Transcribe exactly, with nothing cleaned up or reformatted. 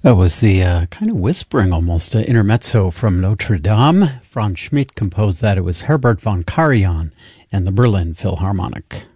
That was the uh, kind of whispering, almost uh, intermezzo from Notre Dame. Franz Schmidt composed that. It was Herbert von Karajan and the Berlin Philharmonic.